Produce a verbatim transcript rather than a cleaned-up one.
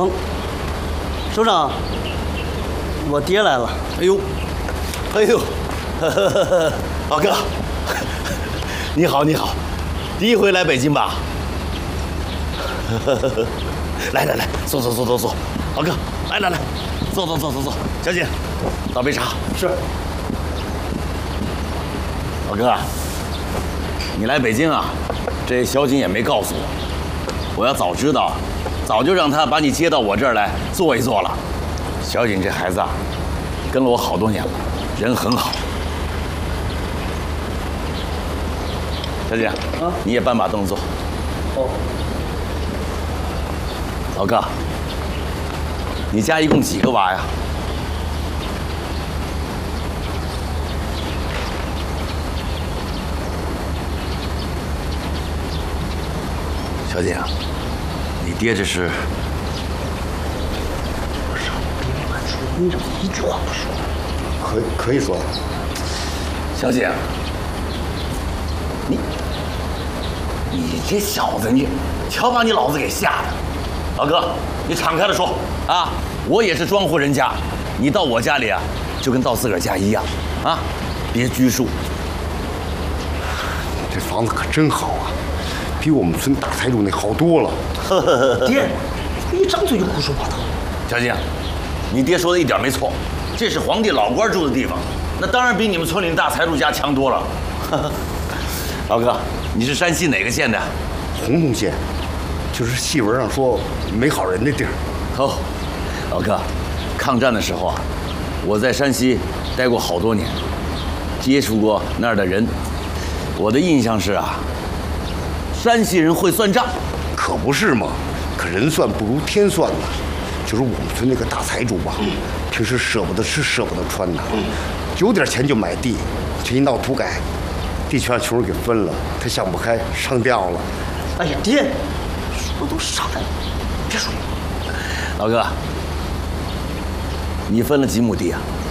成。首长，我爹来了。 哎呦，哎呦，老哥，你好，你好，第一回来北京吧？来来来，坐坐坐坐坐，老哥，来来来，坐坐坐坐坐，小姐，倒杯茶。 是。 老哥，你来北京啊？这小景也没告诉我，我要早知道，早就让他把你接到我这儿来坐一坐了。小景这孩子啊，跟了我好多年了，人很好。小景，啊，你也搬把凳坐。 哦。 老哥，你家一共几个娃呀？小姐啊，你爹这是…… 我上别乱说，你怎么一句话不说？ 可可以说。 小姐，你你这小子，你瞧把你老子给吓的！老哥，你敞开了说啊，我也是庄户人家，你到我家里啊，就跟到自个儿家一样啊，别拘束。 这房子可真好啊！比我们村大财主那好多了。 爹，一张嘴就胡说八道。 小姐，你爹说的一点没错，这是皇帝老官住的地方，那当然比你们村里大财主家强多了。老哥，你是山西哪个县的？ 洪洞县，就是戏文上说没好人的地儿。 哦，老哥，抗战的时候啊，我在山西待过好多年，接触过那儿的人，我的印象是啊。山西人会算账， 可不是嘛？可人算不如天算呐。就是我们村那个大财主吧，平时舍不得吃，舍不得穿呐，有点钱就买地，这一闹土改，地全让穷人给分了，他想不开，上吊了。 哎呀，爹，说都啥呀？别说。 老哥，你分了几亩地啊？